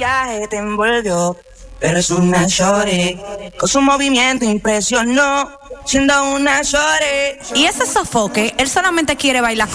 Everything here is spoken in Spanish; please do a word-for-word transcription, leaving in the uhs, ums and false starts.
maquillaje te envolvió, pero es una shorty, con su movimiento impresionó, siendo una shorty. Y ese sofoque, él solamente quiere bailar